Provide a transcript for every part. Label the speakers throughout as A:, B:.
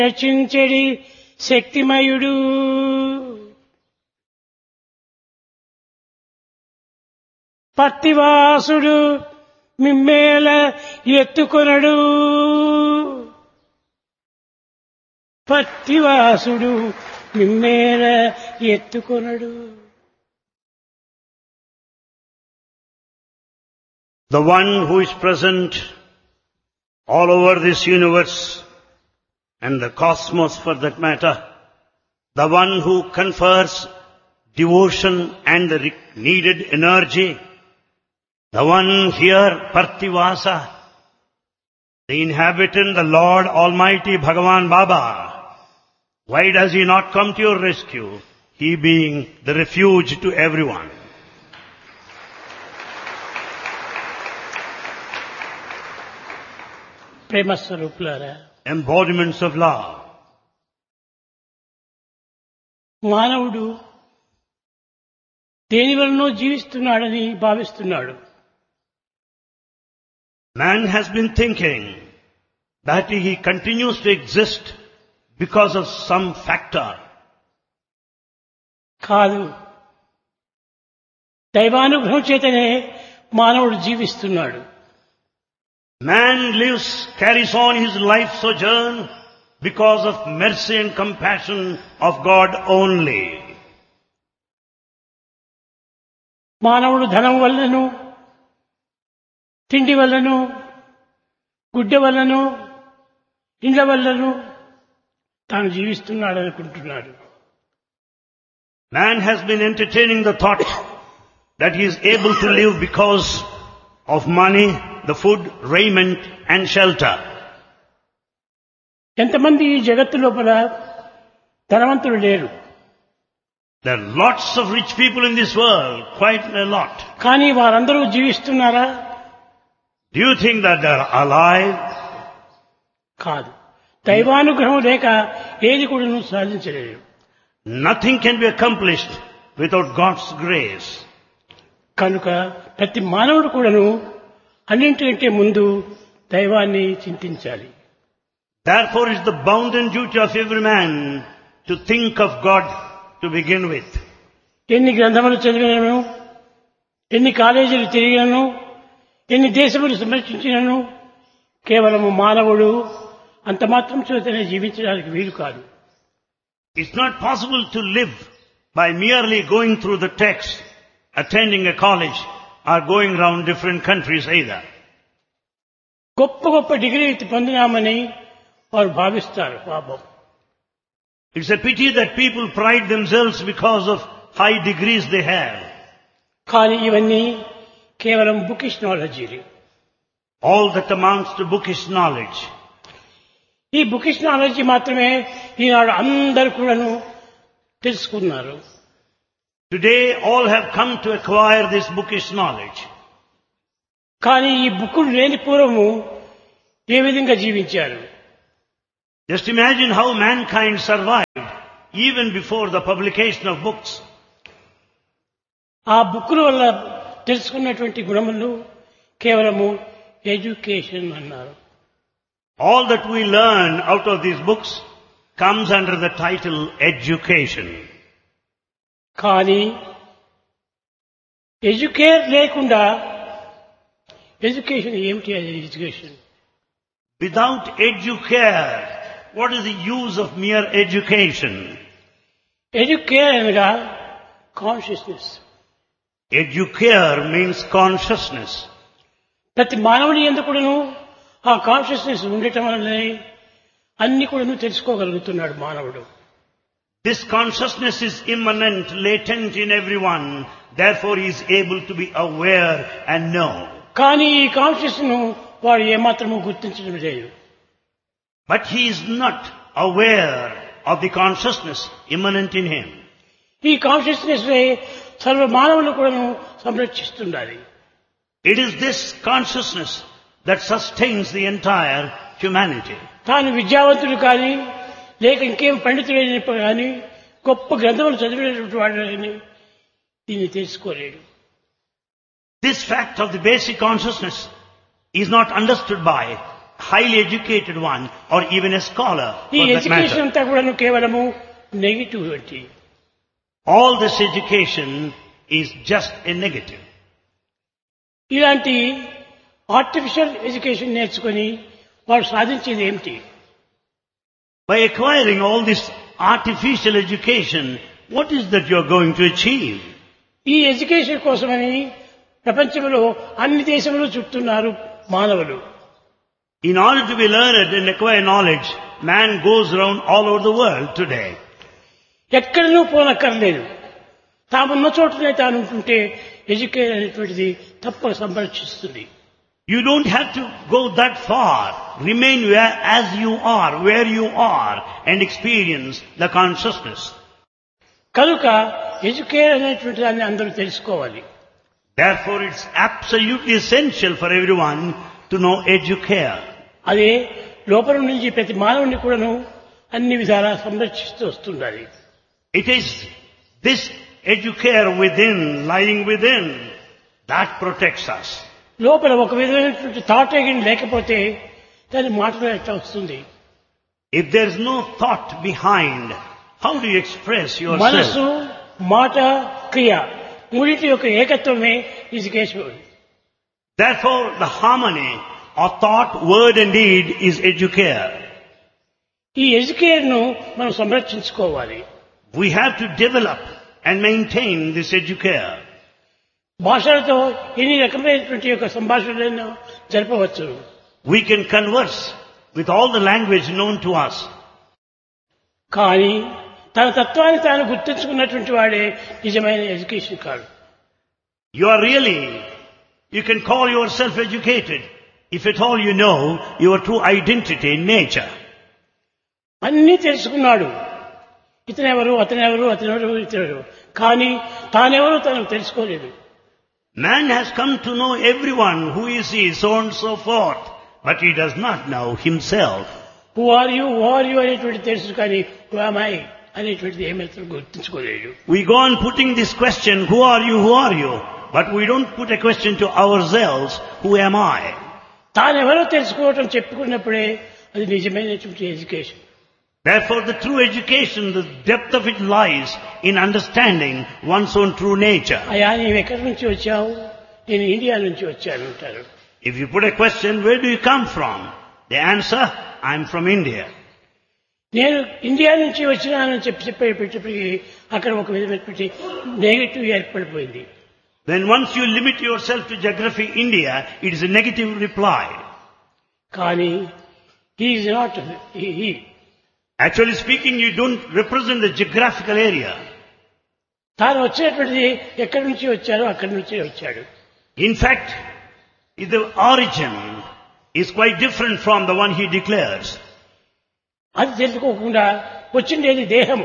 A: రచించెడి శక్తిమయుడు పత్తివాసుడు మిమ్మేల ఎత్తుకొనడు పత్తివాసుడు మిమ్మేల ఎత్తుకొనడు.
B: The one who is present all over this universe and the cosmos for that matter, the one who confers devotion and the needed energy, the one here, Parthivasa, the inhabitant, the Lord Almighty Bhagavan Baba, why does he not come to your rescue, he being the refuge to everyone?
A: ప్రేమ స్వరూపులారా,
B: Embodiments of love.
A: మానవుడు దేని వలనో జీవిస్తున్నాడని భావిస్తున్నాడు.
B: Man has been thinking that he continues to exist because of some factor.
A: కాదు, దైవానుగ్రహం చేతనే మానవుడు జీవిస్తున్నాడు.
B: Man lives, carries on his life sojourn because of mercy and compassion of God only.
A: మానవుడు ధనం వల్లనూ తిండి వల్లనూ గుడ్డ వల్లనూ ఇండ్ల వల్లనూ తాను జీవిస్తున్నాడనుకుంటున్నాడు.
B: Man has been entertaining the thought that he is able to live because of money, the food, raiment and shelter.
A: ఎంతమంది ఈ జగత్తు లోపల ధనవంతులు లేరు.
B: There are lots of rich people in this world, quite a lot.
A: కానీ వారందరూ జీవిస్తున్నారా?
B: Do you think that they are alive?
A: కాదు. దైవానుగ్రహం లేక ఏది కూడాను సాధించలేరు.
B: Nothing can be accomplished without God's grace.
A: కనుక ప్రతి మానవుడు కూడాను అన్నింటికంటే ముందు దైవాన్ని చింతించాలి.
B: Therefore it's the bounden duty of every man to think of God to begin with.
A: ఎన్ని గ్రంథములు చదివినను, ఎన్ని కాలేజీలు తిరిగినను, ఎన్ని దేశములు సంరక్షించినను కేవలము మానవుడు అంత మాత్రం చేతనే జీవించడానికి వీలు కాదు.
B: It's not possible to live by merely going through the text, attending a college or going around different countries either.
A: గొప్ప గొప్ప డిగ్రీ పొందినామని వారు భావిస్తారు. పాపం,
B: It's a pity that people pride themselves because of high degrees they have.
A: కానీ ఇవన్నీ కేవలం bookish నాలెడ్జీలు.
B: All that amounts to bookish knowledge.
A: ఈ bookish knowledge మాత్రమే ఈనాడు అందరూ కూడాను తెలుసుకున్నారు.
B: Today all have come to acquire this bookish knowledge.
A: కానీ ఈ బుక్కులు లేని పూర్వము ఏ విధంగా జీవించారు?
B: Just imagine how mankind survived even before the publication of books.
A: ఆ బుక్కుల వల్ల తెలుసుకున్నటువంటి గుణములు కేవలము ఎడ్యుకేషన్ అన్నారు.
B: All that we learn out of these books comes under the title education.
A: కానీ ఎడ్యుకేట్ లేకుండా ఎడ్యుకేషన్ ఏమిటి? అది education.
B: Without educare, what is the use of mere education?
A: Educare అనగా కాన్షియస్నెస్.
B: Educare means consciousness.
A: ప్రతి మానవుని యందు కూడాను ఆ కాన్షియస్నెస్ ఉండటం వల్లనే అన్ని కూడాను తెలుసుకోగలుగుతున్నాడు మానవుడు.
B: This consciousness is immanent, latent in everyone. Therefore he is able to be aware and know.
A: కానీ ఈ కాన్షియస్ ను వాడు ఏమాత్రము గుర్తించడం లేదు.
B: But he is not aware of the consciousness immanent in him.
A: ఈ కాన్షియస్నెస్ సర్వ మానవులను కూడాను సంరక్షిస్తుండాలి.
B: It is this consciousness that sustains the entire humanity.
A: తాను విద్యావంతుడు కానీ లేక ఇంకేం పండితుడైనప్పుడు కానీ గొప్ప గ్రంథములు చదివినటువంటి వాడు కానీ దీన్ని తెలుసుకోలేడు.
B: This fact of the basic consciousness is not understood by highly educated one or even a scholar
A: ఈ
B: for that
A: ఎడ్యుకేషన్
B: matter.
A: అంతా కూడా కేవలము negativity.
B: All this education is just a negative.
A: ఇలాంటి ఆర్టిఫిషియల్ ఎడ్యుకేషన్ నేర్చుకొని వాడు సాధించేది ఏమిటి?
B: By acquiring all this artificial education, what is that you are going to achieve?
A: ఈ ఎడ్యుకేషన్ కోసమని ప్రపంచంలో అన్ని దేశములు చుట్టున్నారు మానవులు.
B: In order to be learned and acquire knowledge, man goes around all over the world today.
A: ఎక్కడనూ పోనక్కర్లేదు. తామున్న చోటనే తాను ఉంటుంటే education అనేటువంటిది తప్పక సంరక్షిస్తుంది.
B: You don't have to go that far. Remain where you are and experience the consciousness.
A: కనుక education అనేటువంటి దాన్ని అందరూ తెలుసుకోవాలి.
B: Therefore, it's absolutely essential for everyone to know educare.
A: అదే లోపల నుంచి ప్రతి మానవుని కూడాను అన్ని విధాలా సంరక్షిస్తూ వస్తుండాలి.
B: It is this educare within, lying within, that protects us.
A: లోపల ఒక విధమైనటువంటి థాట్ లేకపోతే దాని మాటలు ఎట్లా వస్తుంది?
B: If there is no thought behind, how do you express
A: మనసు,
B: yourself?
A: మాట, క్రియ మూడింటి యొక్క ఏకత్వమే education.
B: Therefore, the harmony of thought, word and deed is educare.
A: ఈ ఎడ్యుకేషన్ మనం సంరక్షించుకోవాలి.
B: We have to develop and maintain this educare.
A: భాషలతో ఎన్ని రకమైనటువంటి యొక్క సంభాషణలను జరపవచ్చు.
B: We can converse with all the language known to us.
A: కానీ తన తత్వాన్ని తాను గుర్తించుకున్నటువంటి వాడే నిజమైన ఎడ్యుకేషన్ కాదు.
B: You can call yourself educated if at all you know your true identity in nature.
A: అన్నీ తెలుసుకున్నాడు. ఇతనెవరు, అతనెవరు, ఇతనెవరు, కానీ తానెవరు తనకు తెలుసుకోలేదు.
B: Man has come to know everyone, who is he, so on and so forth, but he does not know himself.
A: Who are you అనేటువంటి తెలుసు కానీ who am I అనేటువంటిది ఏమైతే గుర్తించుకోలేదు.
B: We go on putting this question, who are you? But we don't put a question to ourselves, who am I?
A: తానెవరో తెలుసుకోవటం చెప్పుకున్నప్పుడే అది నిజమైనటువంటి education.
B: Therefore, the true education, the depth of it lies in understanding one's own true nature.
A: అయ్యా నీవు ఎక్కడి నుంచి వచ్చావు? నేను India నుంచి వచ్చాను అంటారు.
B: If you put a question, where do you come from? The answer, I'm from India.
A: నేను ఇండియా నుంచి వచ్చినానని చెప్పేటప్పటికీ అక్కడ ఒక విధమైనటువంటి negative ఏర్పడిపోయింది.
B: Then once you limit yourself to geography India, it is a negative reply.
A: కానీ he is not he.
B: Actually speaking, you don't represent the geographical area.
A: తాను వచ్చినటువంటిది ఎక్కడి నుంచి వచ్చారో అక్కడి నుంచి వచ్చాడు.
B: In fact, the origin is quite different from the one he declares.
A: అది తెలుసుకోకుండా వచ్చిండేది దేహము.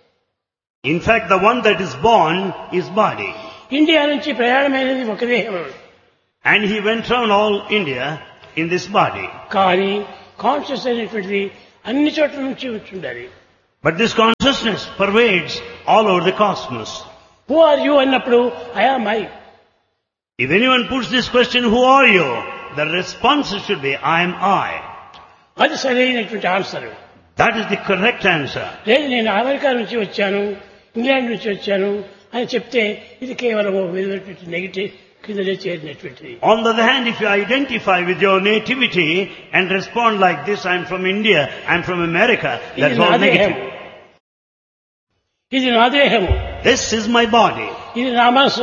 B: In fact, the one that is born is body.
A: India నుంచి ప్రయాణమైనది ఒక దేహము.
B: And he went around all India in this body.
A: కానీ conscious అనేటువంటిది అన్ని చోట్ల నుంచి వచ్చిండాలి.
B: But this consciousness pervades all over the cosmos.
A: Who are you అన్నప్పుడు I am I.
B: If anyone puts this question, who are you? The response should be, I am I.
A: అది సరైనటువంటి answer.
B: That is the correct answer.
A: లేదు నేను America నుంచి వచ్చాను, England నుంచి వచ్చాను అని చెప్తే ఇది కేవలం నెగిటివ్ కిందనే చేరినటువంటిది.
B: On the other hand, if you identify with your nativity and respond like this, I'm from India, I'm from America, that's all negative.
A: ఇది నా దేహము.
B: This is my body.
A: ఇది నా మనసు.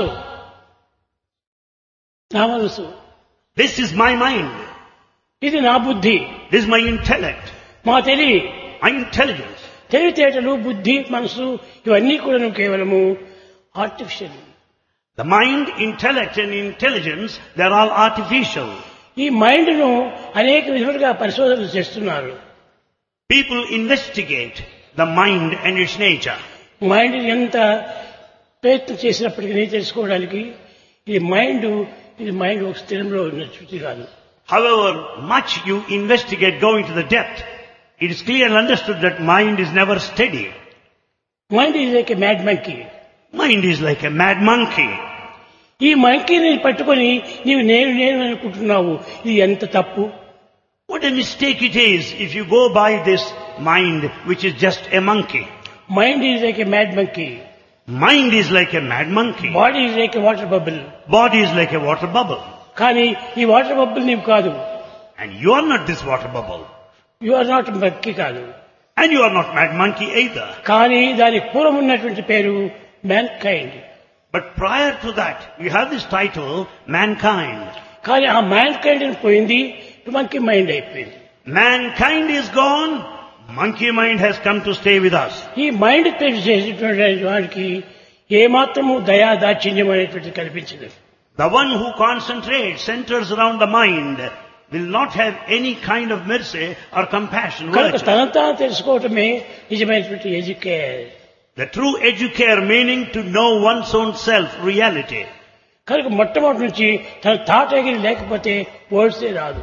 B: This is my mind.
A: ఇది నా బుద్ధి.
B: This is my intellect.
A: మా తెలివి.
B: My intelligence.
A: తెలివితేటలు, బుద్ధి, మనసు ఇవన్నీ కూడా కేవలము artificial.
B: The mind, intellect and intelligence, they're all artificial.
A: ఈ మైండ్ ను అనేక విధాలుగా పరిశోధనలు చేస్తున్నారు.
B: People investigate the mind and its nature.
A: Mind ఎంత ప్రయత్నం చేసినప్పటికీ తెలుసుకోవడానికి ఇది మైండ్ ఒక స్థిరంలో ఉన్నట్టు కాదు.
B: However much you investigate going to the depth, it is clearly understood that mind is never steady.
A: Mind is like a mad monkey.
B: Mind is like a mad monkey.
A: ఈ మంకీని పట్టుకొని నీవు నేను అనుకుంటున్నావు. ఇది ఎంత తప్పు.
B: What a mistake it is if you go by this mind which is just a monkey.
A: Mind is like a mad monkey.
B: Mind is like a mad monkey.
A: Body is like a water bubble.
B: Body is like a water bubble.
A: కానీ ఈ water bubble నీవు కాదు.
B: And you are not this water bubble.
A: You are not monkey కాదు.
B: And you are not mad monkey either.
A: కానీ దాని పూర్వం ఉన్నటువంటి పేరు man kind.
B: But prior to that, you have this title, mankind.
A: కానీ ఆ మ్యాన్ కైండ్ పోయింది, monkey mind అయిపోయింది.
B: Mankind is gone, monkey mind has come to stay with us.
A: ఈ మైండ్ పేరు చేసేటువంటి వాడికి ఏమాత్రము దయా దాక్షిణ్యం అనేటువంటిది కల్పించదు.
B: The one who concentrates, centers around the mind, will not have any kind of mercy or compassion.
A: కనుక తనంతా తెలుసుకోవటమే నిజమైనటువంటి educare.
B: The true educare meaning to know one's own self, reality.
A: కనుక మొట్టమొదటి నుంచి తన థాట్ ఎగిరి లేకపోతే వర్డ్సే రాదు.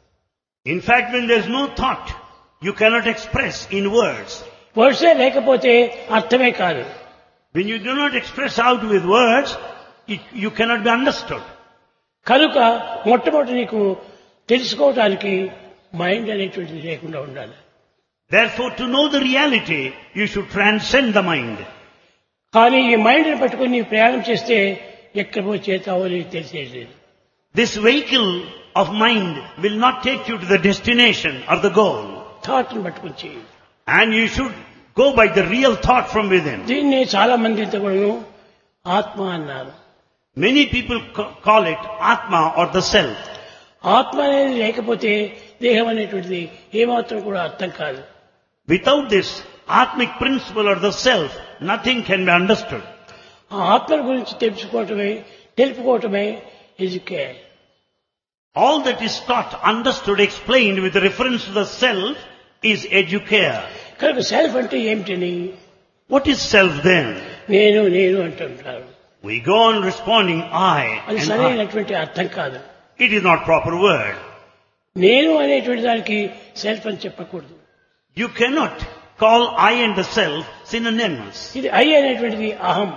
B: In fact, when there is no thought, you cannot express in words.
A: వర్డ్సే లేకపోతే అర్థమే కాదు.
B: When you do not express out with words, you cannot be understood.
A: కనుక మొట్టమొదటి నీకు తెలుసుకోవడానికి మైండ్ అనేటువంటిది లేకుండా ఉండాలి.
B: Therefore, to know the reality, you should transcend the mind.
A: కానీ ఈ మైండ్ని పట్టుకుని నీవు ప్రయాణం చేస్తే ఎక్కడ పోయి చేతావో నీకు తెలిసేది.
B: This vehicle of mind will not take you to the destination or the goal.
A: థాట్ని పట్టుకుని చేయి.
B: And you should go by the real thought from within.
A: దీన్ని చాలా మంది ఇంతకుముందు ఆత్మ అన్నారు.
B: Many people call it Atma or the self.
A: ఆత్మ అనేది లేకపోతే దేహం అనేటువంటిది ఏమాత్రం కూడా అర్థం కాదు.
B: Without this Atmic principle or the self, nothing can be understood.
A: ఆ ఆత్మ గురించి తెలుపుకోవటమే educare.
B: All that is taught, understood, explained with reference to the self is educare.
A: కనుక సెల్ఫ్ అంటే ఏమిటని
B: What is self then?
A: నేను అంటుంటారు.
B: We go on responding I
A: అది
B: and I.
A: సరైనటువంటి అర్థం కాదు.
B: It is not proper word.
A: నేను అనేటువంటి దానికి సెల్ఫ్ అని చెప్పకూడదు.
B: You cannot call I and the self synonyms.
A: ఇది ఐ అనేటువంటిది అహం.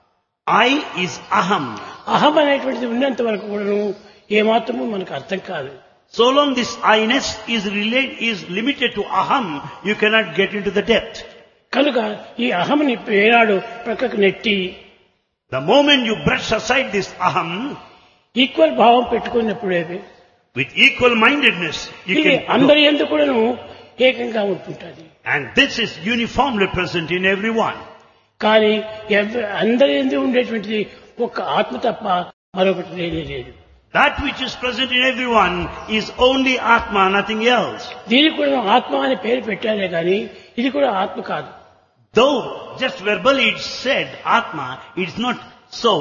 B: I is aham.
A: అహం అనేటువంటిది ఉన్నంత వరకు కూడా ఏమాత్రము మనకు అర్థం కాదు.
B: So long this I-ness is limited to aham, you cannot get into the depth.
A: కనుక ఈ అహంని ఏనాడు ప్రక్కకు నెట్టి
B: The moment you brush aside this aham,
A: equal భావం పెట్టుకున్నప్పుడే
B: with equal mindedness, you
A: ఇది
B: can
A: అందరి
B: grow.
A: యందు కూడాను ఏకంగా ఉంటుంటుంది.
B: And this is uniformly present in everyone.
A: కానీ అందరి యందు ఉండేటువంటిది ఒక్క ఆత్మ తప్ప మరొకటి లేదు.
B: That which is present in everyone is only Atma, nothing else.
A: దీనికి కూడా ఆత్మ అనే పేరు పెట్టారే కానీ ఇది కూడా ఆత్మ కాదు.
B: Though just verbally it's said Atma, it's not so.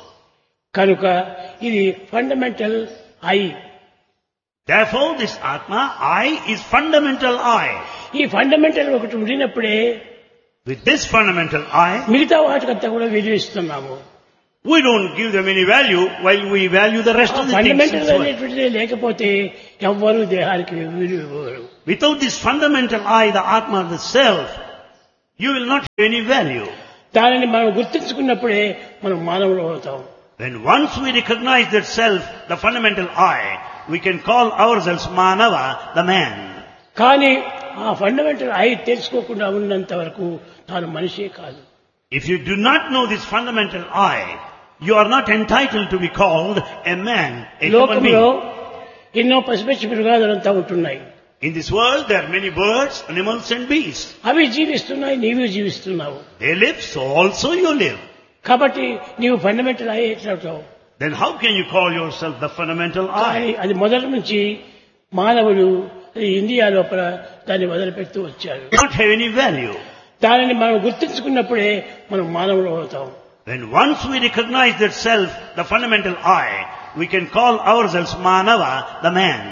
A: కనుక ఇది fundamental I.
B: Therefore this Atma, I, is fundamental I.
A: ఈ ఫండమెంటల్ ఒకటి ఉండినప్పుడే
B: With this fundamental I,
A: మిగతా వాటికంతా కూడా విలువిస్తున్నాము.
B: we don't give them any value while we value the rest of the things.
A: Fundamental
B: as well.
A: అనేటువంటిది లేకపోతే ఎవ్వరూ దేహానికి విలువ ఇవ్వరు.
B: Without this fundamental I, the Atma, the self, you will not have any value.
A: దానిని మనం గుర్తించుకున్నప్పుడే మనం మానవులు అవుతాం.
B: When once we recognize that self, the fundamental I, we can call ourselves Manava, the man.
A: కానీ ఆ ఫండమెంటల్ ఐ తెలుసుకోకుండా ఉన్నంత వరకు తాను మనిషే కాదు.
B: If you do not know this fundamental I, you are not entitled to be called a man, a human
A: లోకంలో
B: being.
A: ఎన్నో పసిపిచ్చి మృగాదులంతా ఉంటున్నాయి.
B: In this world, there are many birds, animals and beasts.
A: అవి జీవిస్తున్నాయి, నీవు జీవిస్తున్నావు.
B: They live, so also you live.
A: కాబట్టి నీవు fundamental I ఎట్లవుతావు?
B: Then how can you call yourself the fundamental
A: కానీ
B: I?
A: అది మొదటి నుంచి మానవులు ఇండియా లోపల దాన్ని మొదలుపెడుతూ వచ్చారు.
B: Not have any value.
A: దానిని మనం గుర్తించుకున్నప్పుడే మనం మానవులు అవుతాం.
B: When once we recognize that self, the fundamental I, we can call ourselves Manava, the man.